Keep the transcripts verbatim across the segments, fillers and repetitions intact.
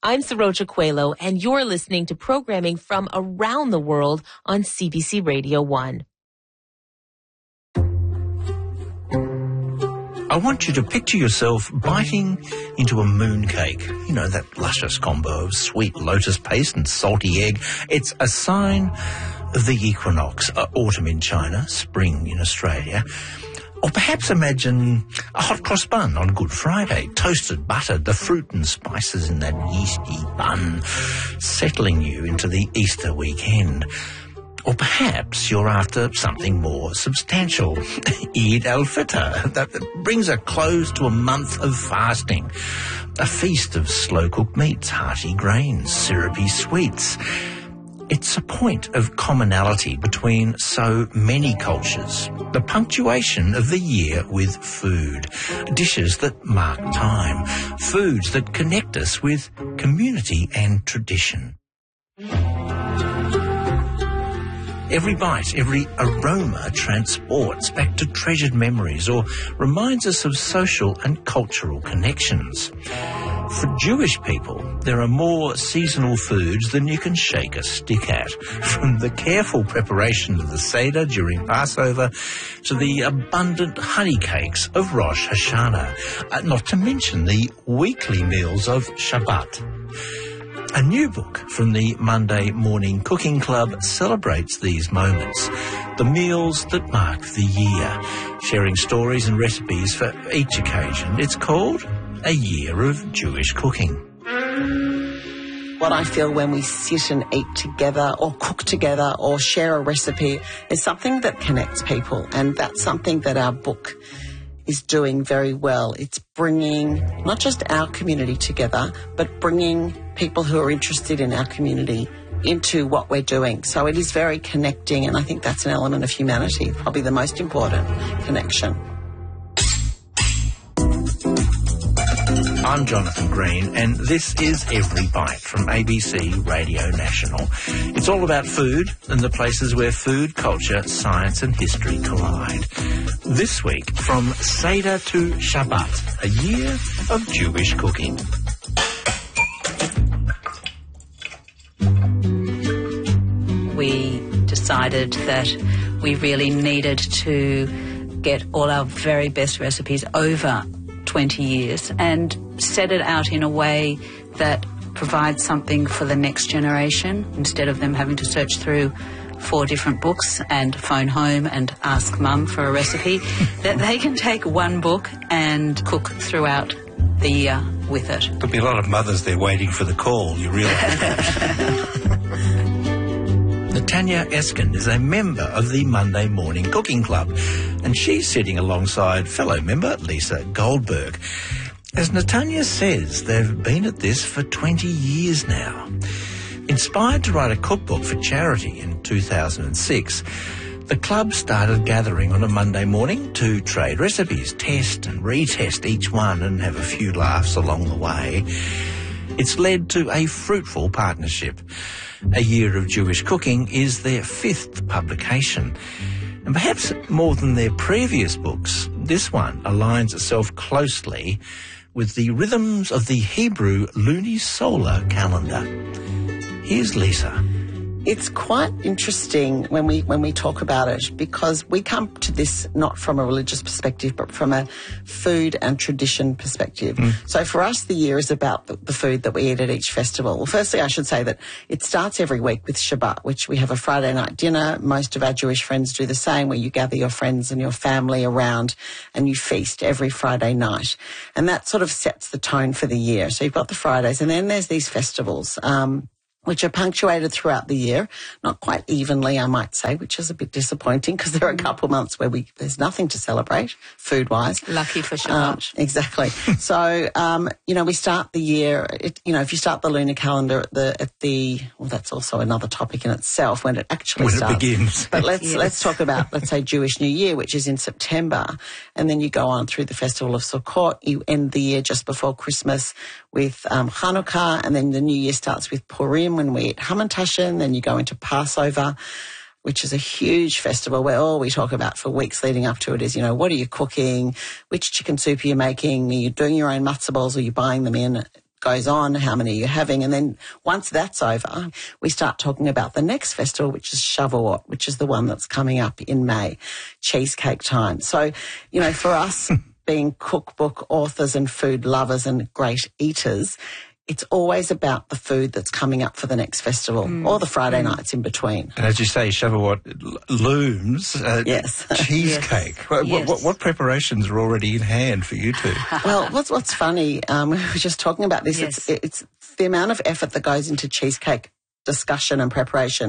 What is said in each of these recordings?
I'm Saroja Coelho, and you're listening to programming from around the world on C B C Radio one. I want you to picture yourself biting into a mooncake. You know, that luscious combo of sweet lotus paste and salty egg. It's a sign of the equinox, uh, autumn in China, spring in Australia. Or perhaps imagine a hot cross bun on Good Friday, toasted, buttered, the fruit and spices in that yeasty bun, settling you into the Easter weekend. Or perhaps you're after something more substantial. Eid al-Fitr, that brings a close to a month of fasting. A feast of slow-cooked meats, hearty grains, syrupy sweets. It's a point of commonality between so many cultures. The punctuation of the year with food. Dishes that mark time. Foods that connect us with community and tradition. Every bite, every aroma transports back to treasured memories or reminds us of social and cultural connections. For Jewish people, there are more seasonal foods than you can shake a stick at, from the careful preparation of the Seder during Passover to the abundant honey cakes of Rosh Hashanah, uh, not to mention the weekly meals of Shabbat. A new book from the Monday Morning Cooking Club celebrates these moments, the meals that mark the year, sharing stories and recipes for each occasion. It's called A Year of Jewish Cooking. What I feel when we sit and eat together or cook together or share a recipe is something that connects people, and that's something that our book is doing very well. It's bringing not just our community together, but bringing people who are interested in our community into what we're doing. So it is very connecting, and I think that's an element of humanity, probably the most important connection. I'm Jonathan Green, and this is Every Bite from A B C Radio National. It's all about food and the places where food, culture, science and history collide. This week, from Seder to Shabbat, a year of Jewish cooking. We decided that we really needed to get all our very best recipes over twenty years and set it out in a way that provides something for the next generation, instead of them having to search through four different books and phone home and ask mum for a recipe, that they can take one book and cook throughout the year with it. There'll be a lot of mothers there waiting for the call, you realise that. Natanya Eskin is a member of the Monday Morning Cooking Club, and she's sitting alongside fellow member Lisa Goldberg. As Natanya says, they've been at this for twenty years now. Inspired to write a cookbook for charity in two thousand six, the club started gathering on a Monday morning to trade recipes, test and retest each one and have a few laughs along the way. It's led to a fruitful partnership. A Year of Jewish Cooking is their fifth publication. And perhaps more than their previous books, this one aligns itself closely with the rhythms of the Hebrew lunisolar calendar. Here's Lisa. It's quite interesting when we when we talk about it, because we come to this not from a religious perspective, but from a food and tradition perspective. Mm. So for us, the year is about the, the food that we eat at each festival. Well, firstly, I should say that it starts every week with Shabbat, which we have a Friday night dinner. Most of our Jewish friends do the same, where you gather your friends and your family around and you feast every Friday night. And that sort of sets the tone for the year. So you've got the Fridays, and then there's these festivals, um, which are punctuated throughout the year, not quite evenly, I might say, which is a bit disappointing, because there are a couple of months where we there's nothing to celebrate, food-wise. Lucky for Shabbat. Um, exactly. So, um, you know, we start the year, it, you know, if you start the lunar calendar at the, at the, well, that's also another topic in itself, when it actually when starts. When it begins. But let's, yes. let's talk about, let's say, Jewish New Year, which is in September, and then you go on through the Festival of Sukkot. You end the year just before Christmas with um, Hanukkah, and then the New Year starts with Purim, when we eat Hamantashen. Then you go into Passover, which is a huge festival where all we talk about for weeks leading up to it is, you know, what are you cooking? Which chicken soup are you making? Are you doing your own matzo balls, or are you buying them in? goes on, how many are you having? And then once that's over, we start talking about the next festival, which is Shavuot, which is the one that's coming up in May, cheesecake time. So, you know, for us being cookbook authors and food lovers and great eaters, it's always about the food that's coming up for the next festival mm. or the Friday mm. nights in between. And as you say, Shavuot looms. Uh, yes. Cheesecake. yes. What, yes. What, what preparations are already in hand for you two? Well, what's what's funny, um, we were just talking about this, yes. it's, it's the amount of effort that goes into cheesecake discussion and preparation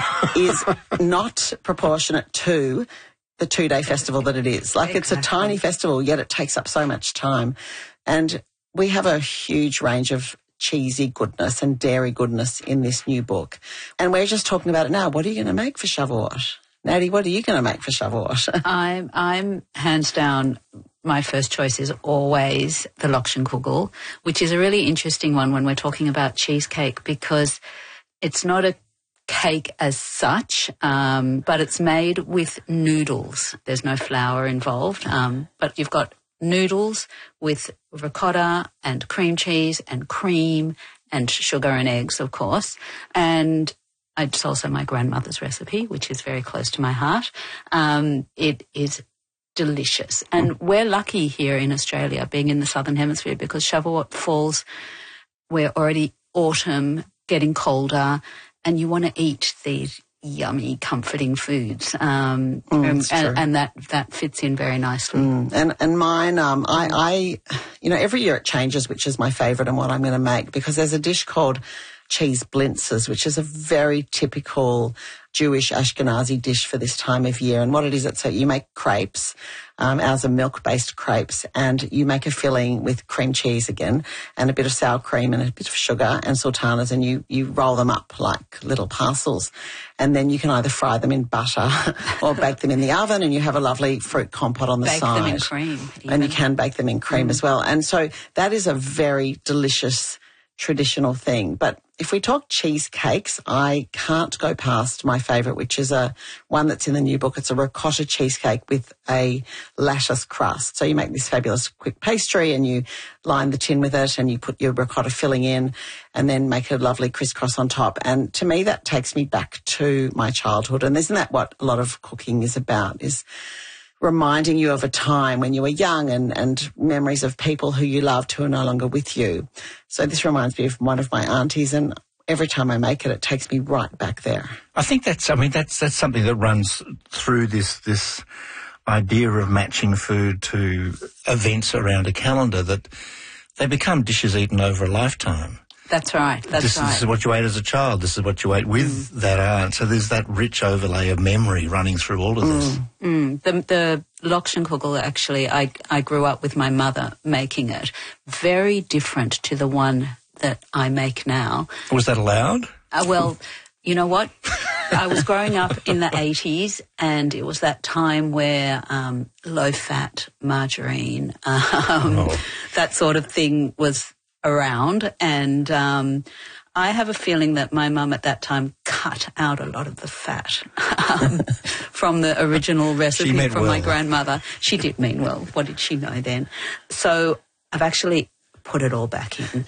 is not proportionate to the two-day festival that it is. Like, exactly. It's a tiny festival, yet it takes up so much time. And we have a huge range of cheesy goodness and dairy goodness in this new book. And we're just talking about it now. What are you going to make for Shavuot? Natty, what are you going to make for Shavuot? I'm, I'm hands down, my first choice is always the Lokshen Kugel, which is a really interesting one when we're talking about cheesecake, because it's not a cake as such, um, but it's made with noodles. There's no flour involved, um, but you've got noodles with ricotta and cream cheese and cream and sugar and eggs, of course. And it's also my grandmother's recipe, which is very close to my heart. Um, it is delicious. And we're lucky here in Australia, being in the Southern Hemisphere, because Shavuot falls, we're already autumn, getting colder, and you want to eat these yummy, comforting foods, um, mm, and, and that that fits in very nicely. Mm, and and mine, um, I, I, you know, every year it changes which is my favourite and what I'm going to make, because there's a dish called cheese blintzes, which is a very typical Jewish Ashkenazi dish for this time of year. And what it is, it's so you make crepes, um, ours are milk-based crepes, and you make a filling with cream cheese again and a bit of sour cream and a bit of sugar and sultanas, and you, you roll them up like little parcels. And then you can either fry them in butter or bake them in the oven, and you have a lovely fruit compote on the bake side. Bake them in cream. Even. And you can bake them in cream mm. as well. And so that is a very delicious traditional thing. But if we talk cheesecakes, I can't go past my favourite, which is a one that's in the new book. It's a ricotta cheesecake with a lattice crust. So you make this fabulous quick pastry and you line the tin with it and you put your ricotta filling in and then make a lovely crisscross on top. And to me, that takes me back to my childhood. And isn't that what a lot of cooking is about, is reminding you of a time when you were young and, and memories of people who you loved who are no longer with you. So this reminds me of one of my aunties, and every time I make it, it takes me right back there. I think that's, I mean, that's, that's something that runs through this, this idea of matching food to events around a calendar, that they become dishes eaten over a lifetime. That's right, that's this, right. This is what you ate as a child. This is what you ate with mm. that aunt. So there's that rich overlay of memory running through all of this. Mm. Mm. The, the Lokshen Kugel, actually, I, I grew up with my mother making it. Very different to the one that I make now. Was that allowed? Uh, well, you know what? I was growing up in the eighties, and it was that time where um, low-fat margarine, um, oh. that sort of thing was around, and um, I have a feeling that my mum at that time cut out a lot of the fat um, from the original recipe from well. my grandmother. She did mean well. What did she know then? So I've actually put it all back in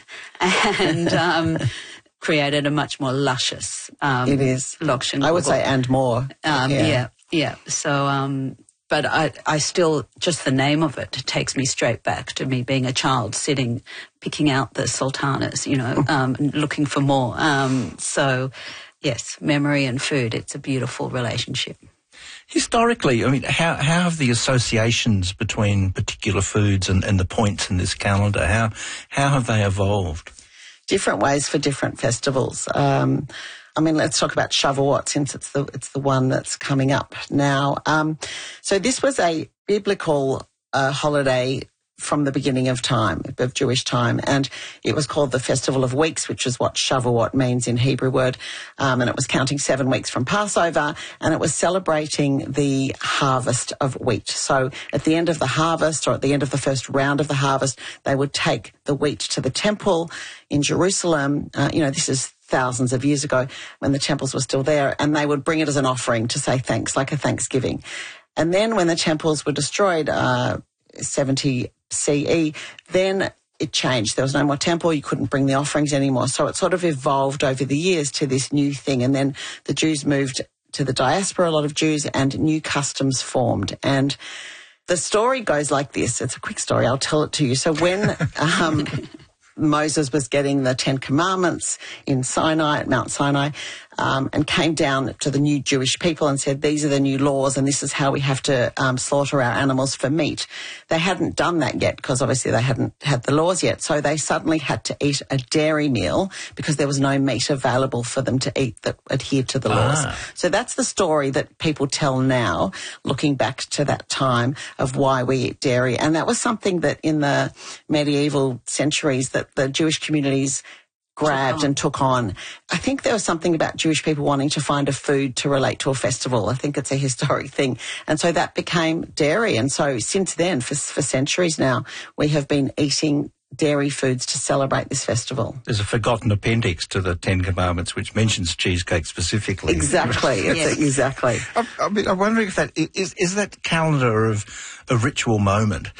and um, created a much more luscious um, it is. Lokshen. I would say and more. Um, yeah. yeah, yeah. So, um, but I, I still, just the name of it takes me straight back to me being a child sitting, picking out the sultanas, you know, um, looking for more. Um, so, yes, memory and food, it's a beautiful relationship. Historically, I mean, how, how have the associations between particular foods and, and the points in this calendar, how, how have they evolved? Different ways for different festivals. Um, I mean, let's talk about Shavuot, since it's the it's the one that's coming up now. Um, so this was a biblical uh, holiday from the beginning of time, of Jewish time, and it was called the Festival of Weeks, which is what Shavuot means in Hebrew word, um, and it was counting seven weeks from Passover, and it was celebrating the harvest of wheat. So at the end of the harvest, or at the end of the first round of the harvest, they would take the wheat to the temple in Jerusalem. Uh, you know, this is thousands of years ago when the temples were still there, and they would bring it as an offering to say thanks, like a Thanksgiving. And then when the temples were destroyed, uh, seventy C E, then it changed. There was no more temple. You couldn't bring the offerings anymore. So it sort of evolved over the years to this new thing. And then the Jews moved to the diaspora, a lot of Jews, and new customs formed. And the story goes like this. It's a quick story. I'll tell it to you. So when um, Moses was getting the Ten Commandments in Sinai, at Mount Sinai, um, and came down to the new Jewish people and said, these are the new laws and this is how we have to um, slaughter our animals for meat. They hadn't done that yet because obviously they hadn't had the laws yet. So they suddenly had to eat a dairy meal because there was no meat available for them to eat that adhered to the laws. Ah. So that's the story that people tell now, looking back to that time of why we eat dairy. And that was something that in the medieval centuries that the Jewish communities grabbed and took on. I think there was something about Jewish people wanting to find a food to relate to a festival. I think it's a historic thing. And so that became dairy. And so since then, for, for centuries now, we have been eating dairy foods to celebrate this festival. There's a forgotten appendix to the Ten Commandments which mentions cheesecake specifically. Exactly. It's Yes. a, exactly. I, I mean, I'm wondering if that is, is that calendar of a ritual moment.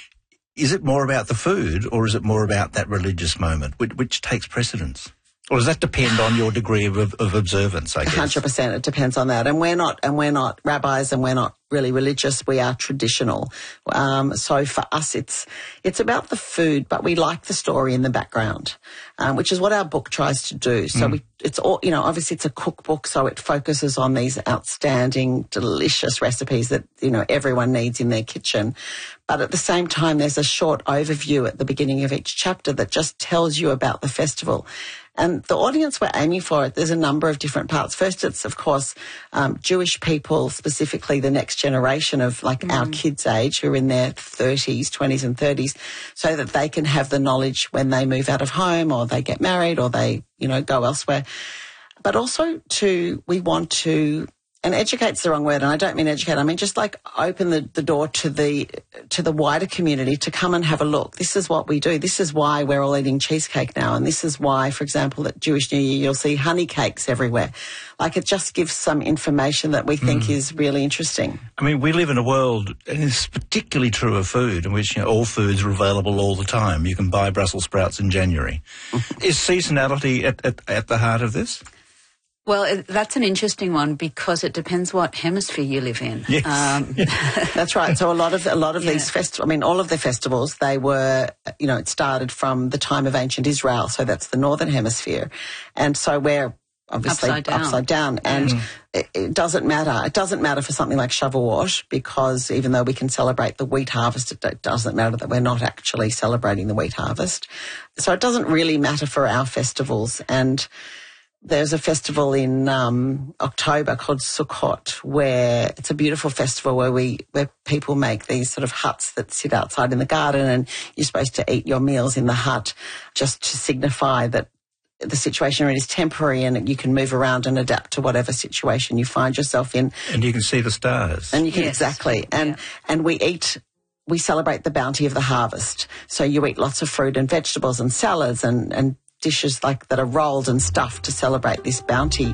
Is it more about the food or is it more about that religious moment? Which, which takes precedence? Or does that depend on your degree of, of observance, I guess? one hundred percent. It depends on that. And we're not, and we're not rabbis and we're not really religious. We are traditional. Um, so for us, it's, it's about the food, but we like the story in the background, um, which is what our book tries to do. So mm. we, it's all, you know, obviously it's a cookbook, so it focuses on these outstanding, delicious recipes that, you know, everyone needs in their kitchen. But at the same time, there's a short overview at the beginning of each chapter that just tells you about the festival. And the audience we're aiming for, there's a number of different parts. First, it's, of course, um, Jewish people, specifically the next generation of, like, mm. our kids' age, who are in their thirties, twenties and thirties, so that they can have the knowledge when they move out of home or they get married or they, you know, go elsewhere. But also, to, we want to... And educate's the wrong word, and I don't mean educate. I mean just like open the, the door to the to the wider community to come and have a look. This is what we do. This is why we're all eating cheesecake now, and this is why, for example, at Jewish New Year you'll see honey cakes everywhere. Like, it just gives some information that we think mm. is really interesting. I mean, we live in a world, and it's particularly true of food, in which, you know, all foods are available all the time. You can buy Brussels sprouts in January. Is seasonality at, at, at the heart of this? Well, it, that's an interesting one because it depends what hemisphere you live in. Yes. Um, That's right. So a lot of a lot of yeah. these festivals, I mean, all of the festivals, they were, you know, it started from the time of ancient Israel. So that's the northern hemisphere, and so we're obviously upside down. Upside down. And mm. it, it doesn't matter. It doesn't matter for something like Shavuot, because even though we can celebrate the wheat harvest, it, it doesn't matter that we're not actually celebrating the wheat harvest. So it doesn't really matter for our festivals. And there's a festival in um, October called Sukkot, where it's a beautiful festival where we where people make these sort of huts that sit outside in the garden, and you're supposed to eat your meals in the hut just to signify that the situation is temporary and you can move around and adapt to whatever situation you find yourself in. And you can see the stars. And you can yes. exactly. And yeah. and we eat. We celebrate the bounty of the harvest. So you eat lots of fruit and vegetables and salads and and dishes like that are rolled and stuffed to celebrate this bounty.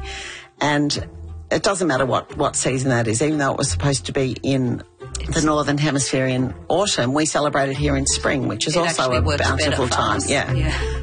And it doesn't matter what, what season that is, even though it was supposed to be in it's, the northern hemisphere in autumn, we celebrate it here in spring, which is also a bountiful time. Yeah. yeah.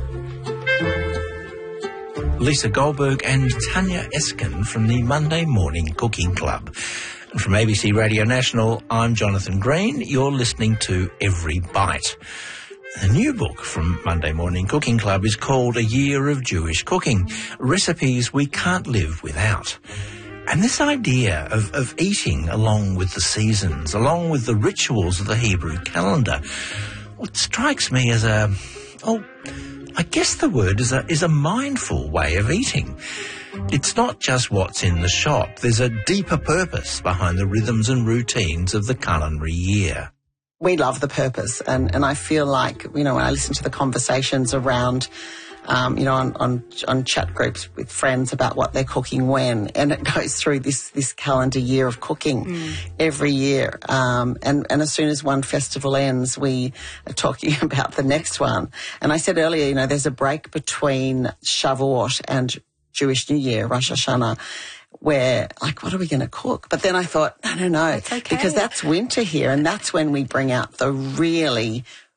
Lisa Goldberg and Tanya Eskin from the Monday Morning Cooking Club. And from A B C Radio National, I'm Jonathan Green. You're listening to Every Bite. The new book from Monday Morning Cooking Club is called A Year of Jewish Cooking, Recipes We Can't Live Without. And this idea of, of eating along with the seasons, along with the rituals of the Hebrew calendar, what strikes me as a, oh, I guess the word is a, is a mindful way of eating. It's not just what's in the shop. There's a deeper purpose behind the rhythms and routines of the culinary year. We love the purpose, and, and I feel like, you know, when I listen to the conversations around, um, you know, on, on on chat groups with friends about what they're cooking when, and it goes through this this calendar year of cooking mm. every year. Um, and, and as soon as one festival ends, we are talking about the next one. And I said earlier, you know, there's a break between Shavuot and Jewish New Year, Rosh Hashanah, where, like, what are we going to cook? But then I thought, no, no, no, okay. because that's winter here, and that's when we bring out the really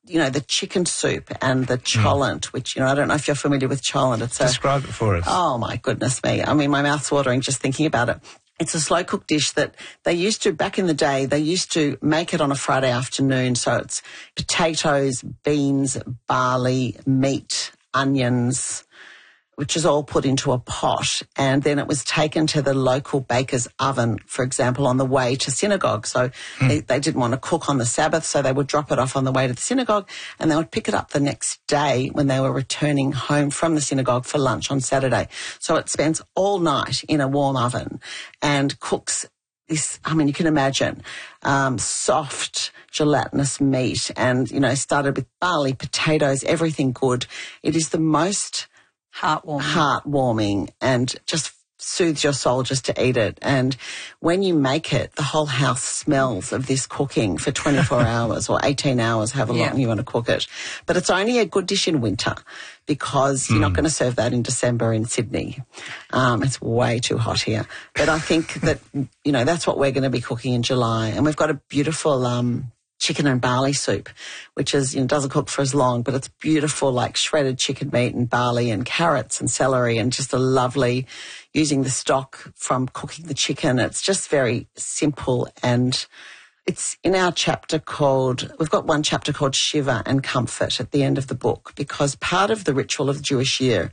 you know, the chicken soup and the cholent, mm. which, you know, I don't know if you're familiar with cholent. It's Describe a, it for us. Oh, my goodness me. I mean, my mouth's watering just thinking about it. It's a slow cooked dish that they used to, back in the day, they used to make it on a Friday afternoon. So it's potatoes, beans, barley, meat, onions, which is all put into a pot, and then it was taken to the local baker's oven, for example, on the way to synagogue. So mm. they, they didn't want to cook on the Sabbath, so they would drop it off on the way to the synagogue, and they would pick it up the next day when they were returning home from the synagogue for lunch on Saturday. So it spends all night in a warm oven and cooks this, I mean, you can imagine, um, soft, gelatinous meat, and, you know, started with barley, potatoes, everything good. It is the most Heartwarming. Heartwarming and just soothes your soul just to eat it. And when you make it, the whole house smells of this cooking for twenty-four hours or eighteen hours, however yeah. long you want to cook it. But it's only a good dish in winter because you're mm. not going to serve that in December in Sydney. Um, it's way too hot here. But I think that, you know, that's what we're going to be cooking in July. And we've got a beautiful um chicken and barley soup, which is, you know, doesn't cook for as long, but it's beautiful, like shredded chicken meat and barley and carrots and celery, and just a lovely, using the stock from cooking the chicken. It's just very simple, and it's in our chapter called, we've got one chapter called Shiva and Comfort at the end of the book, because part of the ritual of the Jewish year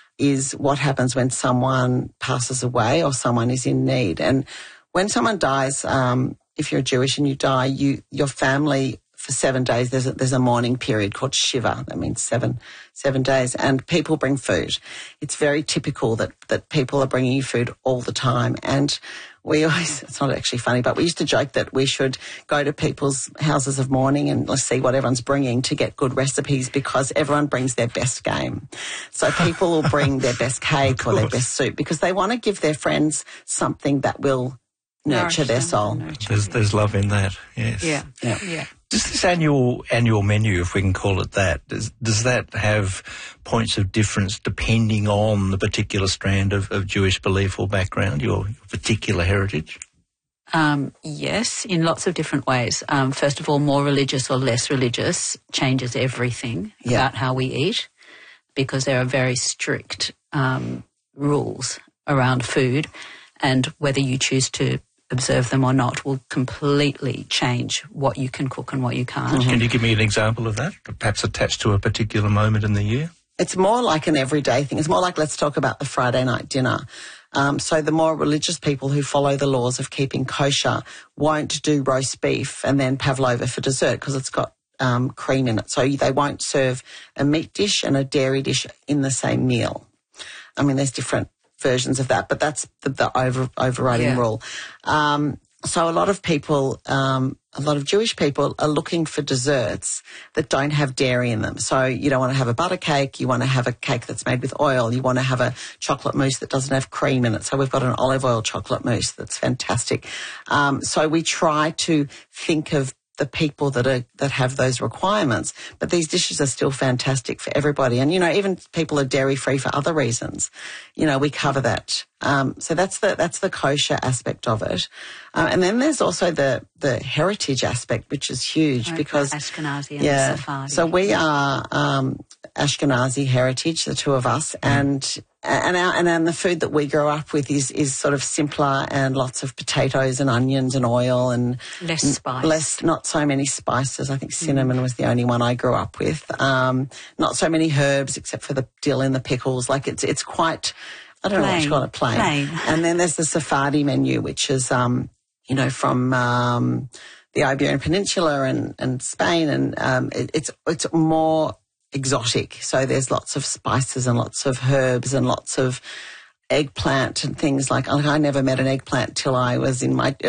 is what happens when someone passes away or someone is in need. And when someone dies, um, if you're Jewish and you die, you your family for seven days, there's a, there's a mourning period called Shiva. That means seven seven days, and people bring food. It's very typical that that people are bringing you food all the time, and we always, it's not actually funny, but we used to joke that we should go to people's houses of mourning and let's see what everyone's bringing to get good recipes, because everyone brings their best game. So people will bring their best cake or their best soup because they want to give their friends something that will nurture their soul. Nurture, there's, yeah. there's love in that, yes. Yeah, yeah. yeah. Does this annual annual menu, if we can call it that, does, does that have points of difference depending on the particular strand of, of Jewish belief or background, your, your particular heritage? Um, yes, in lots of different ways. Um, first of all, more religious or less religious changes everything yeah. about how we eat, because there are very strict um, rules around food, and whether you choose to observe them or not will completely change what you can cook and what you can't. Mm-hmm. Can you give me an example of that, perhaps attached to a particular moment in the year? It's more like an everyday thing. It's more like, let's talk about the Friday night dinner. Um, so the more religious people who follow the laws of keeping kosher won't do roast beef and then pavlova for dessert because it's got um, cream in it. So they won't serve a meat dish and a dairy dish in the same meal. I mean, there's different versions of that, but that's the, the over, overriding yeah. rule. Um, so a lot of people, um, a lot of Jewish people are looking for desserts that don't have dairy in them. So you don't want to have a butter cake, you want to have a cake that's made with oil, you want to have a chocolate mousse that doesn't have cream in it. So we've got an olive oil chocolate mousse that's fantastic. Um, so we try to think of the people that are that have those requirements, but these dishes are still fantastic for everybody. And you know, even people are dairy free for other reasons. You know, we cover that. Um, so that's the that's the kosher aspect of it. Uh, and then there's also the the heritage aspect, which is huge right, because Ashkenazi and yeah. Sephardi. So we are um, Ashkenazi heritage, the two of us, mm. and. And our, and and the food that we grow up with is, is sort of simpler and lots of potatoes and onions and oil and less spice. Less, not so many spices. I think cinnamon mm. was the only one I grew up with. Um, not so many herbs except for the dill in the pickles. Like it's it's quite, I don't plain. know what you call it, plain. plain. And then there's the Sephardi menu, which is um, you know, from um, the Iberian Peninsula and, and Spain, and um, it, it's it's more exotic. So there's lots of spices and lots of herbs and lots of eggplant and things like, I never met an eggplant till I was in my